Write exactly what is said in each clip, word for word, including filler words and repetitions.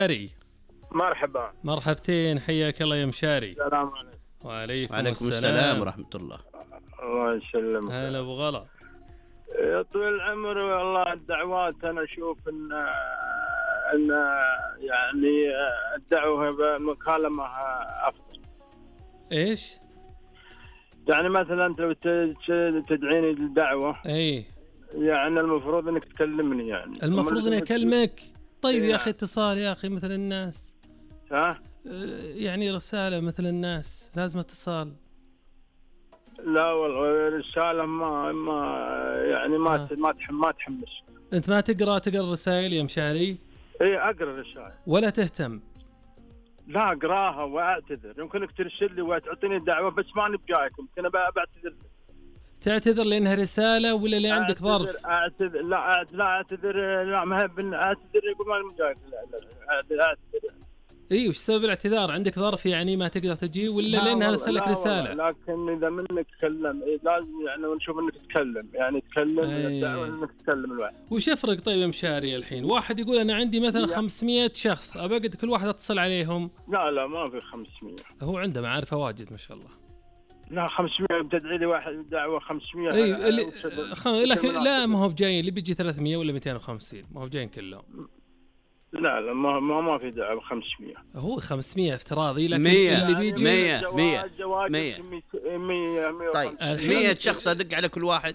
مشاري. مرحبا. مرحبتين، حياك الله يا مشاري. السلام عليكم. وعليكم, وعليكم السلام. السلام ورحمة الله. الله يسلمك. هلا ابو غلا. يا طويل العمر والله الدعوات انا اشوف ان ان يعني الدعوه بمكالمه افضل. ايش؟ يعني مثلا انت لو تدعيني للدعوه اي يعني المفروض انك تكلمني، يعني المفروض اني اكلمك. طيب إيه يا اخي اتصال يا اخي مثل الناس. ها يعني رسالة مثل الناس لازم اتصال. لا والله رسالة ما ما يعني ما آه. ما ما تحمس. انت ما تقرا تقرا الرسائل يا مشاري؟ اي اقرا الرسائل. ولا تهتم؟ لا اقراها واعتذر. يمكنك ترسل لي وتعطيني الدعوة بس ماني بجايك، يمكن بعتذر. تعتذر لانها رسالة ولا اللي عندك ظرف؟ اعتذر. لا أعتذر. لا اعتذر. لا ما هي اعتذر يقول ماني بجايك. لا لا اعتذر. اي وش سبب الاعتذار؟ عندك ظرف يعني ما تقدر تجي ولا لانها ارسلك رساله؟ لكن اذا منك تكلم إيه لازم يعني نشوف انك تتكلم، يعني تكلم الدعوه انك تتكلم الواحد. وش يفرق طيب يا مشاري الحين؟ واحد يقول انا عندي مثلا خمسمية شخص ابى كل واحد اتصل عليهم. لا لا ما في خمسمية. هو عنده معارفه واجد ما شاء الله. لا خمسمية بتدعي لي واحد دعوه خمسمية. اي اللي خم... لكن لا ما هو بجايين اللي بيجي ثلاثمية ولا مئتين وخمسين، ما هو بجايين كلهم. لا لا ما ما ما في دعوة خمسمية. هو خمسمية افتراضي لكن مية اللي بيجي مية مية مية مية. طيب مية شخص ادق على كل واحد.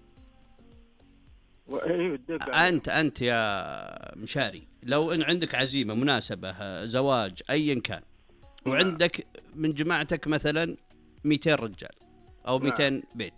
انت انت يا مشاري لو ان عندك عزيمة مناسبة زواج ايا كان وعندك من جماعتك مثلا مئتين رجال او مئتين بيت،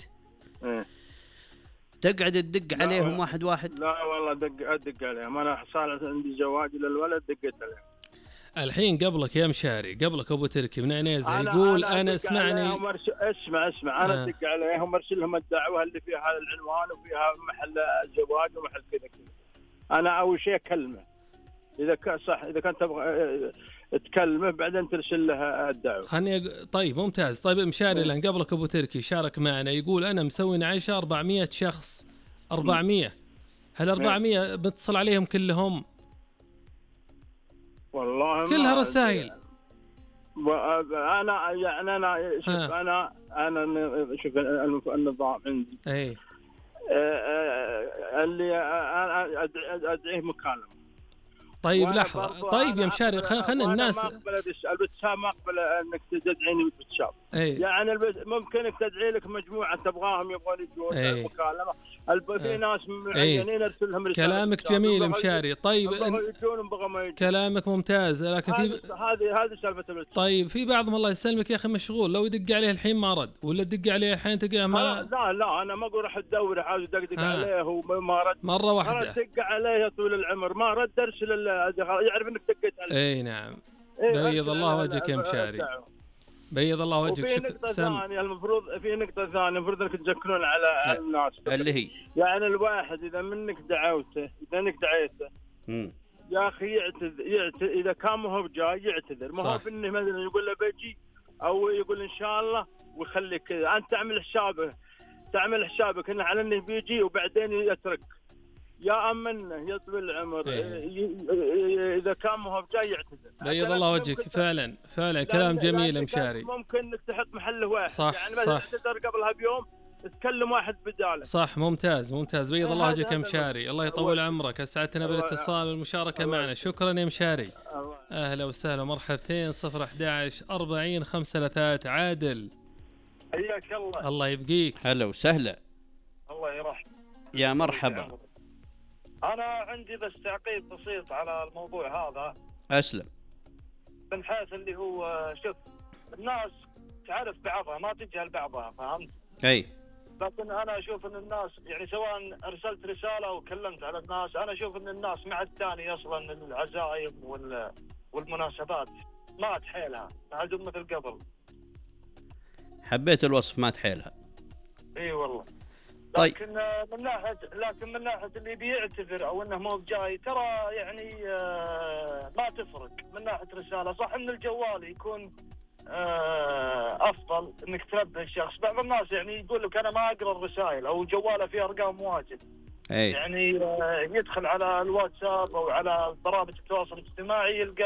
تقعد تدق عليهم واحد واحد؟ لا والله دق ادق عليهم. انا صار عندي زواج للولد دقيت عليهم. الحين قبلك يا مشاري، قبلك ابو تركي من عنيزه يقول انا, أنا اسمعني مرش... اسمع اسمع انا ادق آه. عليهم وارسل لهم الدعوه اللي فيها هذا العنوان وفيها محل زواج ومحل كذا كذا. انا اول شيء اكلمه اذا كان صح، اذا كنت تبغى تكلمه بعدين ترسل لها الدعوه. خلني طيب ممتاز. طيب مشاري لان قبلك ابو تركي شارك معنا يقول انا مسوي نعيشه أربعمية شخص. أربعمية هل أربعمية بتصل عليهم كلهم؟ والله كلها رسائل. انا يعني انا شوف ها. انا انا شوف النظام عندي اي اللي انا ادعيه مكالمه. طيب لحظة. طيب يا مشاري خلنا الناس ما اقبل الواتساب، ما اقبل انك تدعيني بالواتساب. يعني ممكن تدعي لك مجموعة تبغاهم يبغون يجون المكالمة. في ناس معينين ارسل لهم رسالة. كلامك جميل يا مشاري. طيب كلامك ممتاز لكن في هذه هذه سالفة الواتساب. طيب في بعضهم الله يسلمك يا اخي مشغول، لو يدق عليه الحين ما رد ولا تدق عليه الحين تلقاه ما. لا لا انا ما اقول راح تدور عاوز دقدق عليه وما رد مرة واحدة. دق عليه يا طويل العمر ما رد ارسل يعرف انك دقيت عليه. اي نعم. بيض الله وجهك يا مشاري. بيض الله وجهك. وفي نقطة ثانية المفروض في نقطة ثانية المفروض انك تذكرون على الناس اللي هي يعني الواحد اذا منك دعوته اذا انك دعيته امم يا اخي يعتذر, يعتذر اذا كان ما هو بجاي يعتذر، ما هو انه مثلا يقول له بجي او يقول ان شاء الله ويخليك كذا. انت تعمل حسابه تعمل حسابك انه على انه بيجي وبعدين يترك. يا أمنه يا طويل العمر إيه. إذا كان ما هو بجاي يعتذر. بيض الله وجهك. فعلا فعلا كلام جميل مشاري. ممكن إنك تحط محله واحد. صح يعني صح. اعتذر قبلها بيوم تتكلم واحد بداله. صح ممتاز ممتاز. بيض الله وجهك يا مشاري. الله يطول عمرك. أسعدتنا بالاتصال والمشاركة معنا. شكرا يا مشاري. أهلا وسهلا مرحبتين. صفر أحد عشر أربعين خمسة ثلاثة. عادل حياك الله. الله يبقيك. هلا وسهلا. الله يرحم. يا مرحبا. أنا عندي بس تعقيب بسيط على الموضوع هذا. أسلم. من حيث اللي هو شوف الناس تعرف بعضها ما تجهل بعضها، فهمت؟ أي. لكن أنا أشوف إن الناس يعني سواء أرسلت رسالة وكلمت على الناس، أنا أشوف إن الناس مع الثاني أصلاً العزائم وال والمناسبات ما تحيلها ما عندهم مثل قبل. حبيت الوصف ما تحيلها. إي والله. طيب. لكن من ناحية لكن من ناحية اللي بيعتذر أو إنه مو جاي ترى يعني ما تفرق من ناحية رسالة. صح إن الجوال يكون أفضل إنك تنبه الشخص. بعض الناس يعني يقول لك أنا ما أقرأ الرسائل أو جواله فيه أرقام واجد. أي. يعني يدخل على الواتساب او على برامج التواصل الاجتماعي يلقى